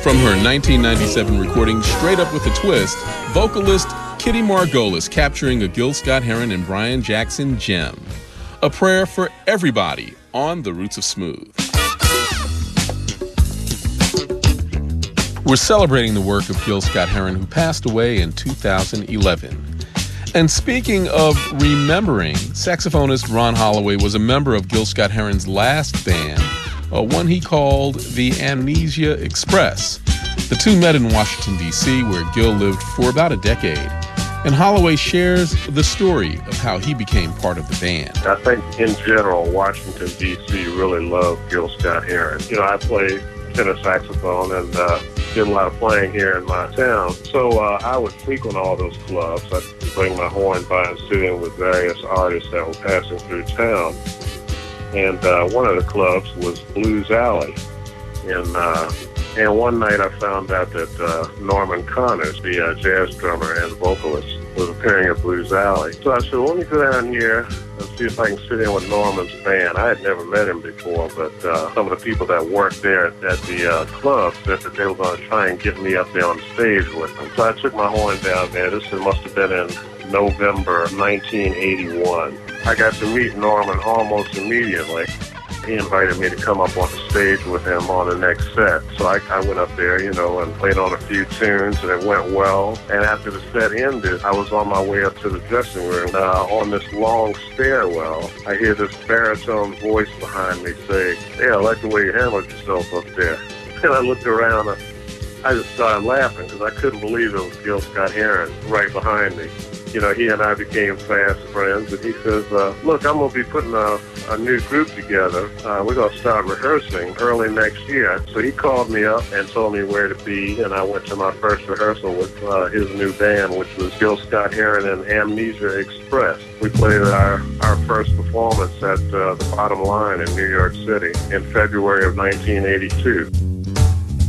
From her 1997 recording, Straight Up with a Twist, vocalist Kitty Margolis capturing a Gil Scott-Heron and Brian Jackson gem. A prayer for everybody on The Roots of Smooth. We're celebrating the work of Gil Scott-Heron, who passed away in 2011. And speaking of remembering, saxophonist Ron Holloway was a member of Gil Scott-Heron's last band, one he called the Amnesia Express. The two met in Washington, D.C., where Gil lived for about a decade. And Holloway shares the story of how he became part of the band. I think, in general, Washington, D.C. really loved Gil Scott-Heron. I play tenor saxophone and did a lot of playing here in my town. So I would frequent all those clubs. I'd bring my horn by and sit in with various artists that were passing through town. And one of the clubs was Blues Alley. And one night I found out that Norman Connors, the jazz drummer and vocalist, was appearing at Blues Alley. So I said, well, let me go down here and see if I can sit in with Norman's band. I had never met him before, but some of the people that worked there at the club said that they were going to try and get me up there on stage with them. So I took my horn down there. This must have been in November 1981. I got to meet Norman almost immediately. He invited me to come up on the stage with him on the next set. So I went up there, and played on a few tunes, and it went well. And after the set ended, I was on my way up to the dressing room. On this long stairwell, I hear this baritone voice behind me say, "Hey, I like the way you handled yourself up there." And I looked around, and I just started laughing because I couldn't believe it was Gil Scott-Heron right behind me. He and I became fast friends, and he says, look, I'm going to be putting a new group together. We're going to start rehearsing early next year. So he called me up and told me where to be, and I went to my first rehearsal with his new band, which was Gil Scott-Heron and Amnesia Express. We played our first performance at the Bottom Line in New York City in February of 1982.